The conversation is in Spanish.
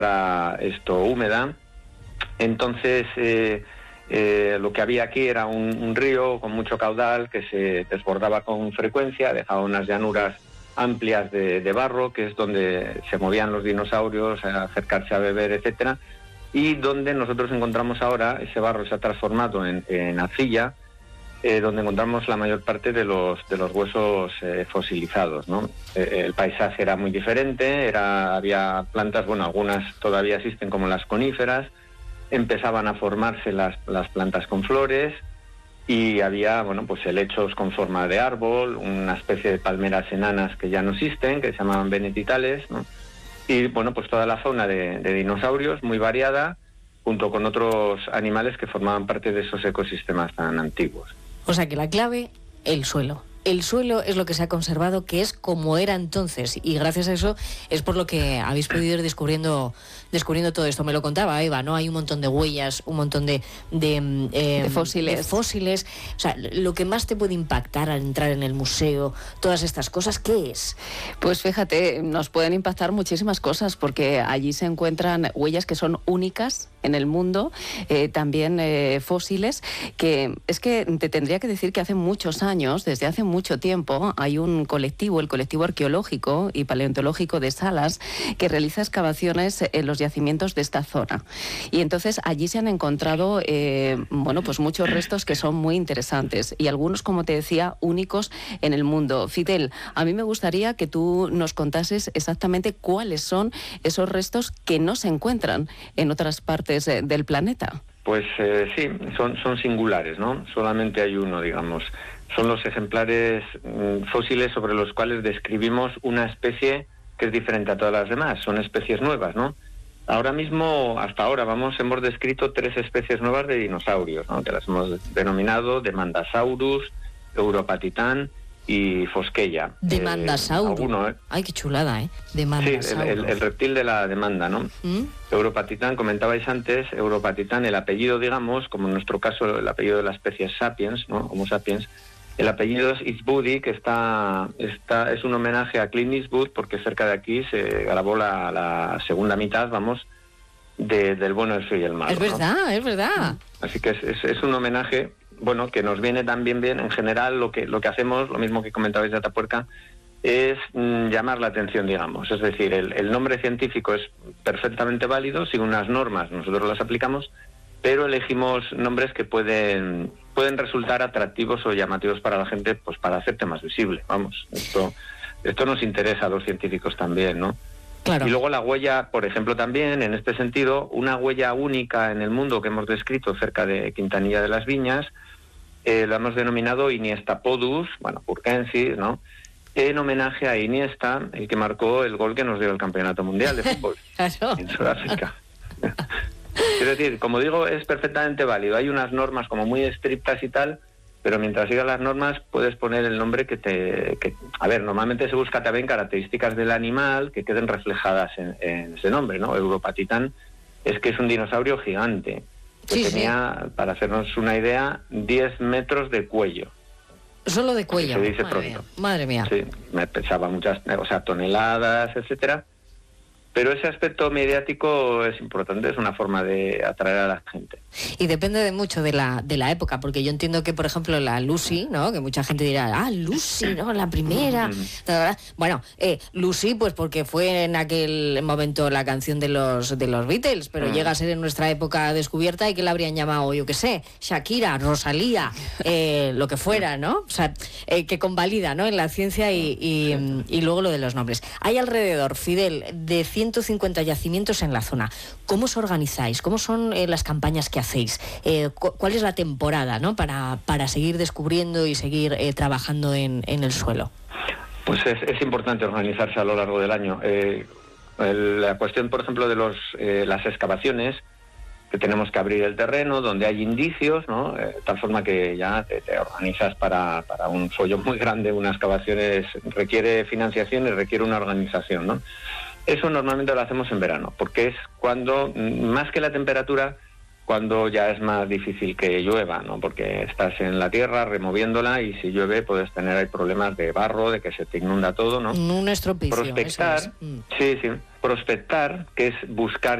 húmeda. Entonces lo que había aquí era un río con mucho caudal que se desbordaba con frecuencia, dejaba unas llanuras amplias de barro, que es donde se movían los dinosaurios a acercarse a beber, etcétera, y donde nosotros encontramos ahora, ese barro se ha transformado en arcilla, donde encontramos la mayor parte de los huesos fosilizados, ¿no? El paisaje era muy diferente, había plantas, bueno, algunas todavía existen como las coníferas, empezaban a formarse las plantas con flores y había, bueno, pues helechos con forma de árbol, una especie de palmeras enanas que ya no existen, que se llamaban venetitales, ¿no? Y, bueno, pues toda la fauna de dinosaurios muy variada, junto con otros animales que formaban parte de esos ecosistemas tan antiguos. O sea que la clave, el suelo. El suelo es lo que se ha conservado, que es como era entonces, y gracias a eso es por lo que habéis podido ir descubriendo todo esto. Me lo contaba Eva, ¿no? Hay un montón de huellas, un montón de fósiles. O sea, lo que más te puede impactar al entrar en el museo, todas estas cosas, ¿qué es? Pues fíjate, nos pueden impactar muchísimas cosas, porque allí se encuentran huellas que son únicas en el mundo, también fósiles, que es que te tendría que decir que hace muchos años, desde hace mucho tiempo, hay un colectivo, el colectivo arqueológico y paleontológico de Salas, que realiza excavaciones en los yacimientos de esta zona. Y entonces allí se han encontrado, bueno, pues muchos restos que son muy interesantes y algunos, como te decía, únicos en el mundo. Fidel, a mí me gustaría que tú nos contases exactamente cuáles son esos restos que no se encuentran en otras partes del planeta. Pues sí, son singulares, ¿no? Solamente hay uno, digamos. Son los ejemplares fósiles sobre los cuales describimos una especie que es diferente a todas las demás. Son especies nuevas, ¿no? Ahora mismo, hasta ahora, hemos descrito 3 especies nuevas de dinosaurios, ¿no? Que las hemos denominado Demandasaurus, Europatitán y Fosqueia. Demandasaurus. Ay, qué chulada, ¿eh? Demandasaurus. Sí, el reptil de la demanda, ¿no? Europatitán, comentabais antes, Europatitán, el apellido, digamos, como en nuestro caso el apellido de la especie Sapiens, ¿no? Homo sapiens, el apellido es Eastwoody, que es un homenaje a Clint Eastwood, porque cerca de aquí se grabó la segunda mitad, vamos, del bueno, el feo y el malo. Es verdad, ¿no? Es verdad. Así que es un homenaje, bueno, que nos viene también bien. En general, lo que hacemos, lo mismo que comentabais de Atapuerca, es llamar la atención, digamos. Es decir, el nombre científico es perfectamente válido, sigue unas normas, nosotros las aplicamos, pero elegimos nombres que pueden resultar atractivos o llamativos para la gente, pues para hacerte más visible. Vamos, esto nos interesa a los científicos también, ¿no? Claro. Y luego la huella, por ejemplo, también, en este sentido, una huella única en el mundo que hemos descrito cerca de Quintanilla de las Viñas, la hemos denominado Iniestapodus, bueno, burkensis, ¿no? En homenaje a Iniesta, el que marcó el gol que nos dio el Campeonato Mundial de Fútbol en Sudáfrica. Es decir, como digo, es perfectamente válido. Hay unas normas como muy estrictas y tal, pero mientras sigas las normas puedes poner el nombre a ver, normalmente se busca también características del animal que queden reflejadas en ese nombre, ¿no? Europatitán es que es un dinosaurio gigante, que tenía, para hacernos una idea, 10 metros de cuello. Solo de cuello. Se dice pronto. Madre mía. Sí, me pesaba muchas, toneladas, etcétera. Pero ese aspecto mediático es importante, es una forma de atraer a la gente. Y depende de mucho de la época, porque yo entiendo que, por ejemplo, la Lucy, ¿no? Que mucha gente dirá, Lucy, ¿no? La primera. Bueno, Lucy, pues porque fue en aquel momento la canción de los Beatles, pero llega a ser en nuestra época descubierta y que la habrían llamado, yo qué sé, Shakira, Rosalía, lo que fuera, ¿no? O sea, que convalida, ¿no? En la ciencia y luego lo de los nombres. Hay alrededor, Fidel, de 150 yacimientos en la zona. ¿Cómo os organizáis? ¿Cómo son las campañas que hacéis? ¿Cuál es la temporada, ¿no? para seguir descubriendo y seguir trabajando en el suelo? Pues es importante organizarse a lo largo del año. La cuestión, por ejemplo, de las excavaciones, que tenemos que abrir el terreno donde hay indicios, ¿no? De tal forma que ya te organizas para un follón muy grande. Una excavación requiere financiación y requiere una organización, ¿no? Eso normalmente lo hacemos en verano, porque es cuando, más que la temperatura, cuando ya es más difícil que llueva, ¿no? Porque estás en la tierra removiéndola y si llueve puedes tener ahí problemas de barro, de que se te inunda todo, ¿no? Un estropicio. Prospectar, eso es. sí, prospectar, que es buscar